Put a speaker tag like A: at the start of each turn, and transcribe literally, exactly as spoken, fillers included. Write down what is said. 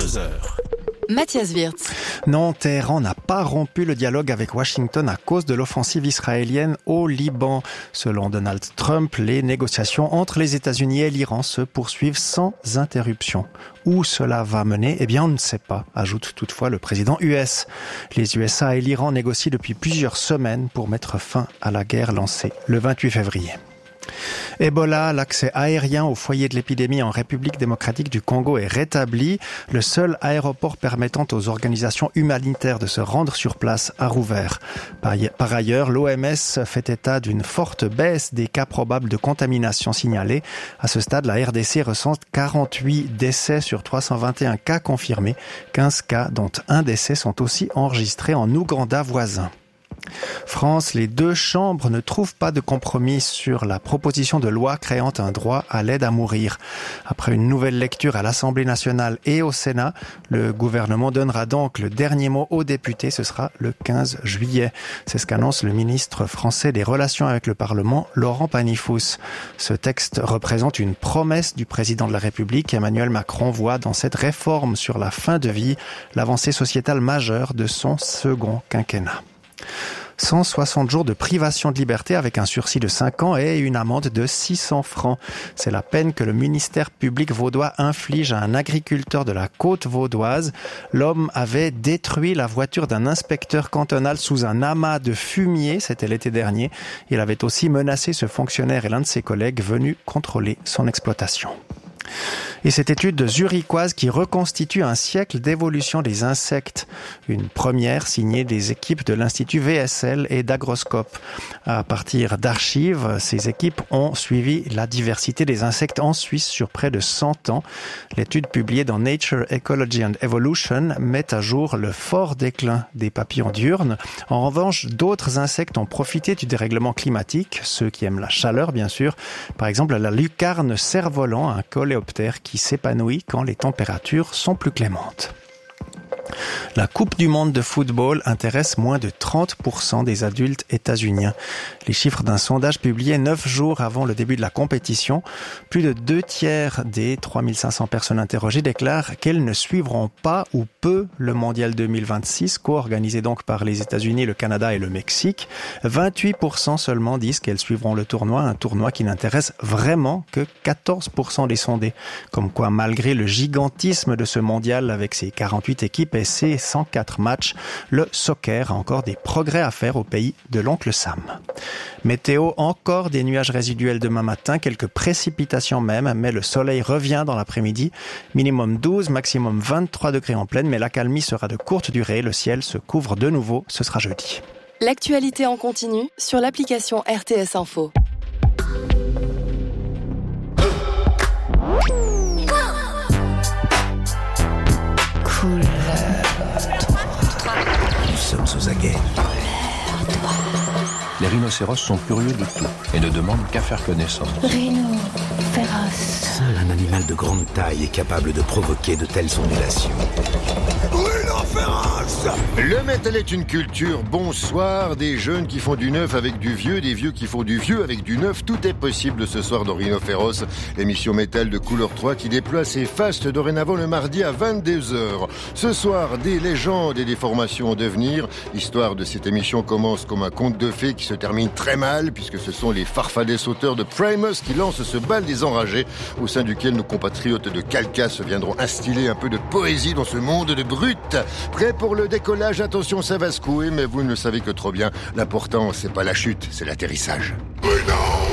A: deux heures.
B: Mathias Wirtz.
C: Non, Téhéran n'a pas rompu le dialogue avec Washington à cause de l'offensive israélienne au Liban. Selon Donald Trump, les négociations entre les États-Unis et l'Iran se poursuivent sans interruption. Où cela va mener, eh bien on ne sait pas, ajoute toutefois le président U S. Les U S A et l'Iran négocient depuis plusieurs semaines pour mettre fin à la guerre lancée le vingt-huit février. Ebola, l'accès aérien au foyer de l'épidémie en République démocratique du Congo est rétabli. Le seul aéroport permettant aux organisations humanitaires de se rendre sur place a rouvert. Par ailleurs, l'O M S fait état d'une forte baisse des cas probables de contamination signalés. À ce stade, la R D C recense quarante-huit décès sur trois cent vingt et un cas confirmés. quinze cas, dont un décès, sont aussi enregistrés en Ouganda voisin. France, les deux chambres ne trouvent pas de compromis sur la proposition de loi créant un droit à l'aide à mourir. Après une nouvelle lecture à l'Assemblée nationale et au Sénat, le gouvernement donnera donc le dernier mot aux députés. Ce sera le quinze juillet. C'est ce qu'annonce le ministre français des Relations avec le Parlement, Laurent Panifous. Ce texte représente une promesse du président de la République. Emmanuel Macron voit dans cette réforme sur la fin de vie l'avancée sociétale majeure de son second quinquennat. cent soixante jours de privation de liberté avec un sursis de cinq ans et une amende de six cents francs. C'est la peine que le ministère public vaudois inflige à un agriculteur de la côte vaudoise. L'homme avait détruit la voiture d'un inspecteur cantonal sous un amas de fumier, c'était l'été dernier. Il avait aussi menacé ce fonctionnaire et l'un de ses collègues venus contrôler son exploitation. Et cette étude zurichoise qui reconstitue un siècle d'évolution des insectes. Une première signée des équipes de l'Institut V S L et d'Agroscope. À partir d'archives, ces équipes ont suivi la diversité des insectes en Suisse sur près de cent ans. L'étude publiée dans Nature, Ecology and Evolution met à jour le fort déclin des papillons diurnes. En revanche, d'autres insectes ont profité du dérèglement climatique, ceux qui aiment la chaleur bien sûr. Par exemple, la lucarne cerf-volant, un coléoptère qui s'épanouit quand les températures sont plus clémentes. La Coupe du monde de football intéresse moins de trente pour cent des adultes états-uniens. Les chiffres d'un sondage publié neuf jours avant le début de la compétition, plus de deux tiers des trois mille cinq cents personnes interrogées déclarent qu'elles ne suivront pas ou peu le mondial deux mille vingt-six, co-organisé donc par les États-Unis, le Canada et le Mexique. vingt-huit pour cent seulement disent qu'elles suivront le tournoi, un tournoi qui n'intéresse vraiment que quatorze pour cent des sondés. Comme quoi, malgré le gigantisme de ce mondial avec ses quarante-huit équipes et ses cent quatre matchs, le soccer a encore des progrès à faire au pays de l'oncle Sam. Météo, encore des nuages résiduels demain matin, quelques précipitations même, mais le soleil revient dans l'après-midi. Minimum douze, maximum vingt-trois degrés en pleine, mais l'accalmie sera de courte durée. Le ciel se couvre de nouveau, ce sera jeudi.
B: L'actualité en continu sur l'application R T S Info.
D: Couleur.
A: Nous sommes aux aguets. Les rhinocéros sont curieux de tout et ne demandent qu'à faire connaissance.
D: Rhino, féroce.
A: Seul un animal de grande taille est capable de provoquer de telles ondulations.
E: Le métal est une culture. Bonsoir, des jeunes qui font du neuf avec du vieux, des vieux qui font du vieux avec du neuf. Tout est possible ce soir dans Rhino Féroce, l'émission métal de Couleur trois qui déploie ses fastes dorénavant le mardi à vingt-deux heures. Ce soir, des légendes et des formations en devenir. L'histoire de cette émission commence comme un conte de fées qui se termine très mal puisque ce sont les farfadets sauteurs de Primus qui lancent ce bal des enragés au sein duquel nos compatriotes de Calcas viendront instiller un peu de poésie dans ce monde de brutes. Prêt pour le décollage, attention ça va secouer, mais vous ne le savez que trop bien. L'important c'est pas la chute, c'est l'atterrissage. Mais non!